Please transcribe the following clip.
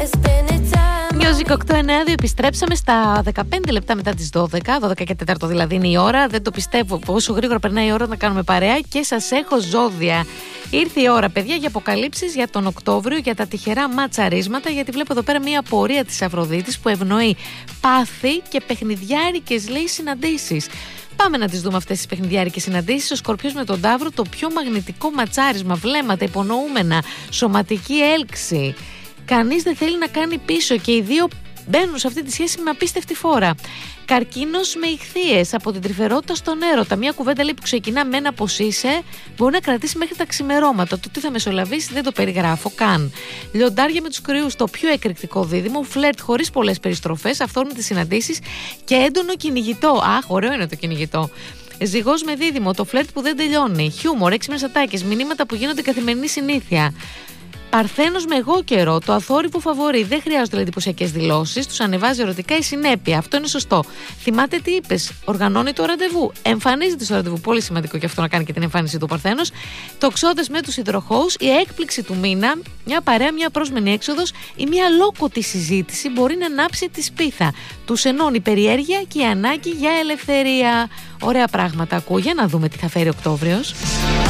Music 892, επιστρέψαμε στα 15 λεπτά μετά τις 12 και 4 δηλαδή είναι η ώρα. Δεν το πιστεύω πόσο γρήγορα περνάει η ώρα να κάνουμε παρέα και σας έχω ζώδια. Ήρθε η ώρα, παιδιά, για αποκαλύψεις για τον Οκτώβριο, για τα τυχερά ματσαρίσματα, γιατί βλέπω εδώ πέρα μια πορεία της Αφροδίτης που ευνοεί πάθη και παιχνιδιάρικες, λέει, συναντήσεις. Πάμε να τις δούμε αυτές τις παιχνιδιάρικες συναντήσεις. Ο Σκορπιός με τον Ταύρο, το πιο μαγνητικό ματσάρισμα, βλέμματα, υπονοούμενα, σωματική έλξη. Κανείς δεν θέλει να κάνει πίσω και οι δύο μπαίνουν σε αυτή τη σχέση με απίστευτη φόρα. Καρκίνος με ιχθύες, από την τρυφερότητα στον έρωτα. Μια κουβέντα, λέει, που ξεκινά με ένα πως είσαι, μπορεί να κρατήσει μέχρι τα ξημερώματα. Το τι θα μεσολαβήσει δεν το περιγράφω καν. Λιοντάρια με τους κρυούς, το πιο εκρηκτικό δίδυμο. Φλερτ χωρίς πολλές περιστροφές, αυθόρμητες συναντήσεις και έντονο κυνηγητό. Αχ, ωραίο είναι το κυνηγητό. Ζυγός με δίδυμο, το φλερτ που δεν τελειώνει. Χιούμορ, έξυπνες ατάκες, μηνύματα που γίνονται καθημερινή συνήθεια. Παρθένος με εγώ καιρό, το αθόρυβο φαβορί. Δεν χρειάζονται εντυπωσιακές δηλώσεις, τους ανεβάζει ερωτικά η συνέπεια. Αυτό είναι σωστό. Θυμάται τι είπες, οργανώνει το ραντεβού. Εμφανίζεται στο ραντεβού, πολύ σημαντικό και αυτό να κάνει και την εμφάνιση του Παρθένος. Τοξότες με τους υδροχόους, η έκπληξη του μήνα, μια παρέα, μια πρόσμενη έξοδος ή μια λόκοτη συζήτηση μπορεί να ανάψει τη σπίθα. Τους ενώνει η περιέργεια και η ανάγκη για ελευθερία. Ωραία πράγματα ακούω. Για να δούμε τι θα φέρει Οκτώβριος.